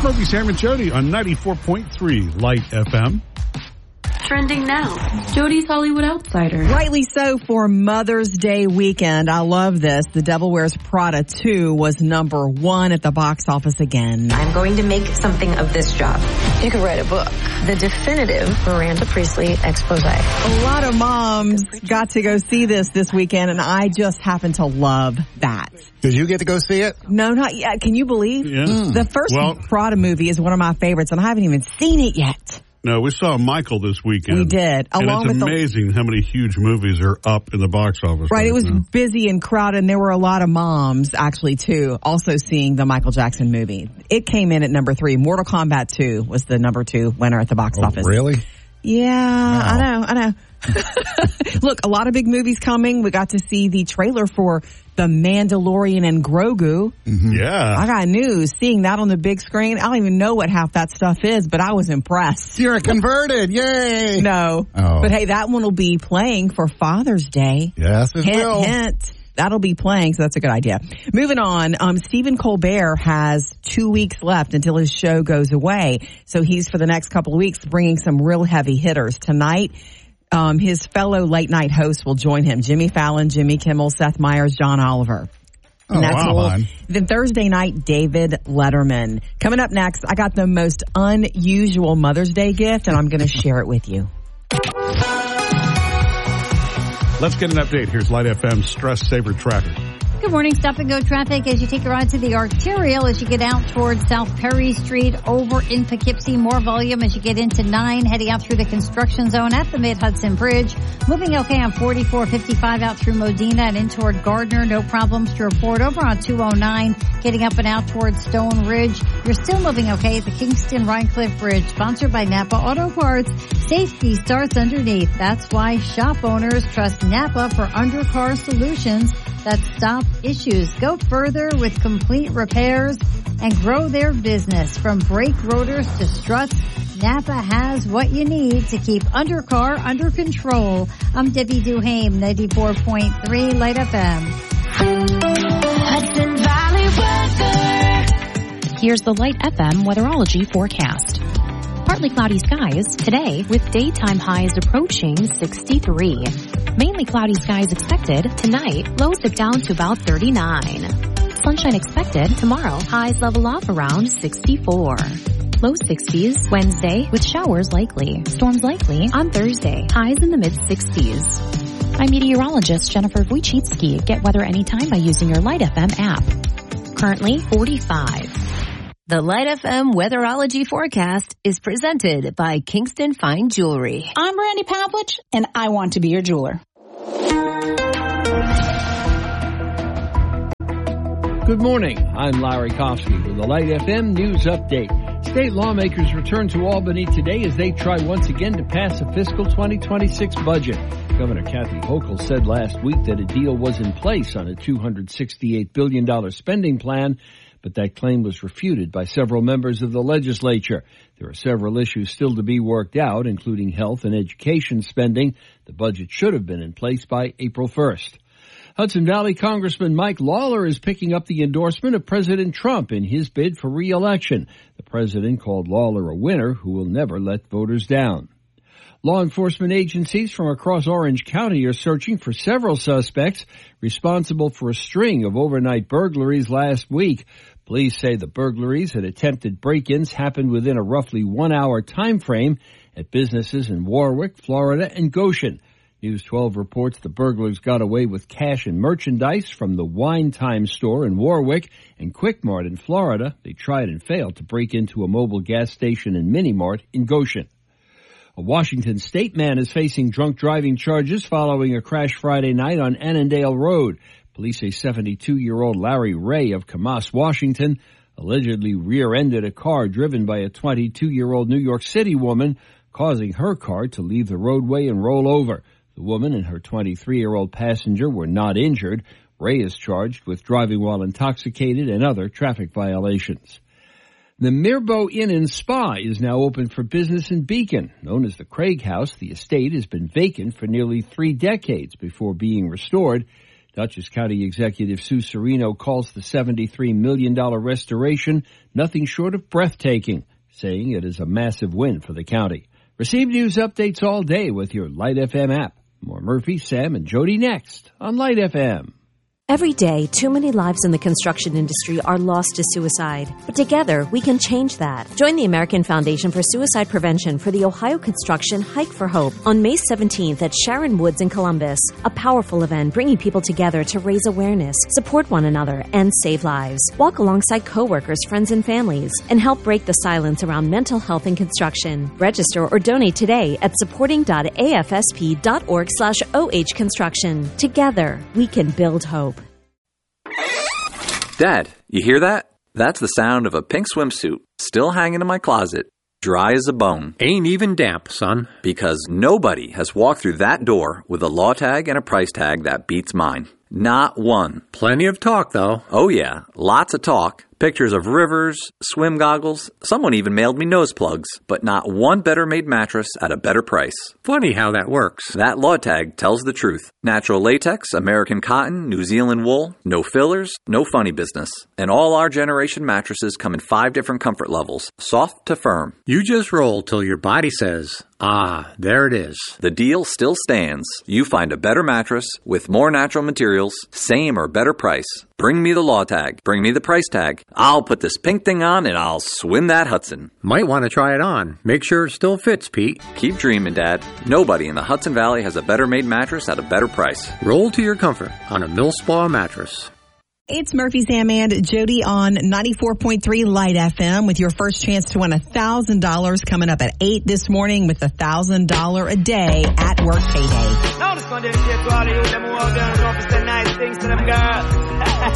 Murphy, Sam, and Jody on 94.3 Light FM. Trending now, Jody's Hollywood Outsider. Rightly so for Mother's Day weekend. I love this. The Devil Wears Prada 2 was number 1 at the box office again. I'm going to make something of this job. You could write a book. The definitive Miranda Priestly expose. A lot of moms got to go see this weekend, and I just happen to love that. Did you get to go see it? No, not yet. Can you believe? Yeah. The first Prada movie is one of my favorites, and I haven't even seen it yet. No, we saw Michael this weekend. We did. And it's amazing how many huge movies are up in the box office. Right, it was busy and crowded, and there were a lot of moms, actually, too, also seeing the Michael Jackson movie. It came in at number 3. Mortal Kombat 2 was the number 2 winner at the box office. Really? Yeah, no. I know. Look, a lot of big movies coming. We got to see the trailer for The Mandalorian and Grogu. Mm-hmm. Yeah. I got news. Seeing that on the big screen, I don't even know what half that stuff is, but I was impressed. You're converted. Yay. No. Oh. But hey, that one will be playing for Father's Day. Yes, it will. Hint. That'll be playing, so that's a good idea. Moving on, Stephen Colbert has 2 weeks left until his show goes away. So he's, for the next couple of weeks, bringing some real heavy hitters. Tonight, his fellow late night hosts will join him. Jimmy Fallon, Jimmy Kimmel, Seth Meyers, John Oliver. And that's cool. Then Thursday night, David Letterman. Coming up next, I got the most unusual Mother's Day gift, and I'm going to share it with you. Let's get an update. Here's Light FM's Stress Saver Tracker. Good morning. Stop and go traffic as you take a ride to the arterial as you get out towards South Perry Street over in Poughkeepsie. More volume as you get into 9, heading out through the construction zone at the Mid-Hudson Bridge. Moving okay on 4455 out through Modena and in toward Gardner. No problems to report over on 209, getting up and out towards Stone Ridge. You're still moving okay at the Kingston Rhinecliff Bridge, sponsored by Napa Auto Parts. Safety starts underneath. That's why shop owners trust Napa for undercar solutions that stop issues. Go further with complete repairs and grow their business. From brake rotors to struts, Napa has what you need to keep undercar under control. I'm Debbie Duhame, 94.3 Light FM. Hudson Valley weather. Here's the Light FM weatherology forecast. Partly cloudy skies today with daytime highs approaching 63. Mainly cloudy skies expected tonight, lows dip down to about 39. Sunshine expected tomorrow, highs level off around 64. Low 60s Wednesday with showers likely. Storms likely on Thursday, highs in the mid-60s. I'm meteorologist Jennifer Wojcicki. Get weather anytime by using your Light FM app. Currently 45. The Light FM weatherology forecast is presented by Kingston Fine Jewelry. I'm Brandy Pavlich, and I want to be your jeweler. Good morning. I'm Larry Kofsky with the Light FM News Update. State lawmakers return to Albany today as they try once again to pass a fiscal 2026 budget. Governor Kathy Hochul said last week that a deal was in place on a $268 billion spending plan, but that claim was refuted by several members of the legislature. There are several issues still to be worked out, including health and education spending. The budget should have been in place by April 1st. Hudson Valley Congressman Mike Lawler is picking up the endorsement of President Trump in his bid for re-election. The president called Lawler a winner who will never let voters down. Law enforcement agencies from across Orange County are searching for several suspects responsible for a string of overnight burglaries last week. Police say the burglaries and attempted break-ins happened within a roughly 1-hour time frame at businesses in Warwick, Florida, and Goshen. News 12 reports the burglars got away with cash and merchandise from the Wine Time store in Warwick and Quick Mart in Florida. They tried and failed to break into a mobile gas station and Mini Mart in Goshen. A Washington State man is facing drunk driving charges following a crash Friday night on Annandale Road. Police say 72-year-old Larry Ray of Camas, Washington, allegedly rear-ended a car driven by a 22-year-old New York City woman, causing her car to leave the roadway and roll over. The woman and her 23-year-old passenger were not injured. Ray is charged with driving while intoxicated and other traffic violations. The Mirbeau Inn and Spa is now open for business in Beacon. Known as the Craig House, the estate has been vacant for nearly 3 decades before being restored. Dutchess County Executive Sue Serino calls the $73 million restoration nothing short of breathtaking, saying it is a massive win for the county. Receive news updates all day with your Light FM app. More Murphy, Sam, and Jody next on Light FM. Every day, too many lives in the construction industry are lost to suicide. But together, we can change that. Join the American Foundation for Suicide Prevention for the Ohio Construction Hike for Hope on May 17th at Sharon Woods in Columbus. A powerful event bringing people together to raise awareness, support one another, and save lives. Walk alongside coworkers, friends, and families, and help break the silence around mental health in construction. Register or donate today at supporting.afsp.org/OH Construction. Together, we can build hope. Dad, you hear that? That's the sound of a pink swimsuit still hanging in my closet, dry as a bone. Ain't even damp, son. Because nobody has walked through that door with a law tag and a price tag that beats mine. Not one. Plenty of talk, though. Oh, yeah. Lots of talk. Pictures of rivers, swim goggles. Someone even mailed me nose plugs. But not one better-made mattress at a better price. Funny how that works. That law tag tells the truth. Natural latex, American cotton, New Zealand wool. No fillers, no funny business. And all our generation mattresses come in 5 different comfort levels. Soft to firm. You just roll till your body says, ah, there it is. The deal still stands. You find a better mattress with more natural materials, same or better price. Bring me the law tag. Bring me the price tag. I'll put this pink thing on and I'll swim that Hudson. Might want to try it on. Make sure it still fits, Pete. Keep dreaming, Dad. Nobody in the Hudson Valley has a better made mattress at a better price. Roll to your comfort on a Millspa mattress. It's Murphy, Sam, and Jody on 94.3 Light FM with your first chance to win $1,000 coming up at 8 this morning with $1,000 a day at work payday. Now this one dedicated to all of you, them who out there and know if it's a nice things to them girls.